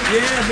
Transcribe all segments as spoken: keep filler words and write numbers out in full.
Yeah,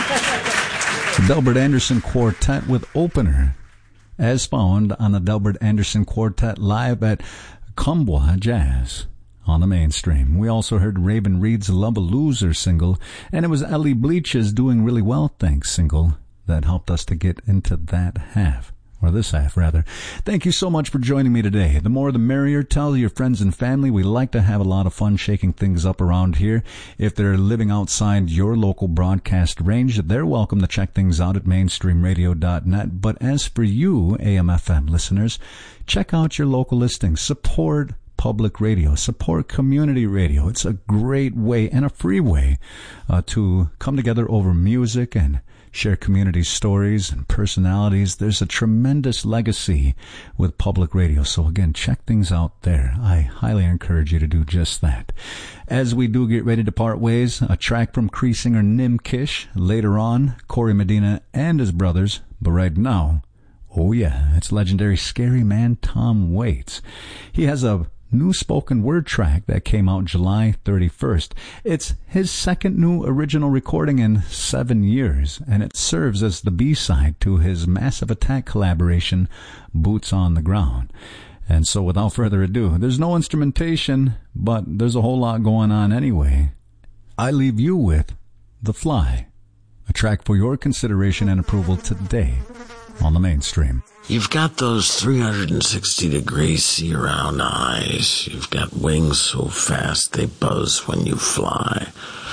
man. Delbert Anderson Quartet with Opener, as found on the Delbert Anderson Quartet live at Combois Jazz on the Mainstream. We also heard Raven Reed's Love a Loser single, and it was Ellie Bleach's Doing Really Well Thanks single that helped us to get into that half. Or this half, rather. Thank you so much for joining me today. The more the merrier. Tell your friends and family. We like to have a lot of fun shaking things up around here. If they're living outside your local broadcast range, they're welcome to check things out at mainstream radio dot net. But as for you, A M F M listeners, check out your local listings. Support public radio. Support community radio. It's a great way and a free way uh, to come together over music and share community stories and personalities. There's a tremendous legacy with public radio. So again, check things out there. I highly encourage you to do just that. As we do get ready to part ways, a track from Cree singer Nim Kish. Later on, Corey Medina and his brothers. But right now, oh yeah, it's legendary Scary Man Tom Waits. He has a new spoken word track that came out July thirty-first. It's his second new original recording in seven years, and it serves as the B-side to his Massive Attack collaboration, Boots on the Ground. And so without further ado, there's no instrumentation, but there's a whole lot going on anyway. I leave you with The Fly, a track for your consideration and approval today on the Mainstream. You've got those three hundred sixty degree see-around eyes. You've got wings so fast they buzz when you fly.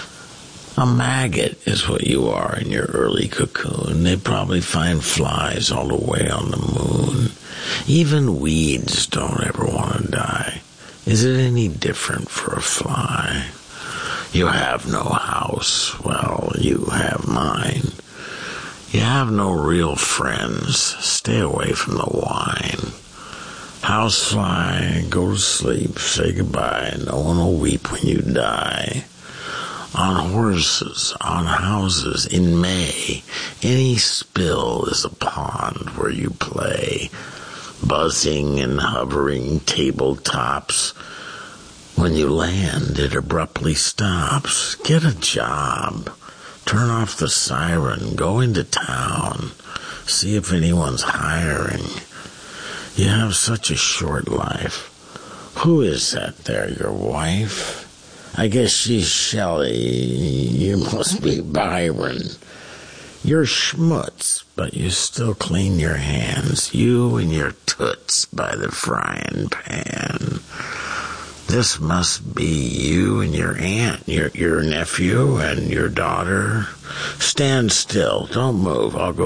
A maggot is what you are in your early cocoon. They probably find flies all the way on the moon. Even weeds don't ever want to die. Is it any different for a fly? You have no house. Well, you have mine. You have no real friends. Stay away from the wine. Housefly, go to sleep, say goodbye. No one will weep when you die. On horses, on houses, in May, any spill is a pond where you play. Buzzing and hovering tabletops. When you land, it abruptly stops. Get a job. Turn off the siren, go into town, see if anyone's hiring. You have such a short life. Who is that there, your wife? I guess she's Shelley. You must be Byron. You're schmutz, but you still clean your hands. You and your toots by the frying pan. This must be you and your aunt, your your nephew and your daughter. Stand still. Don't move. I'll go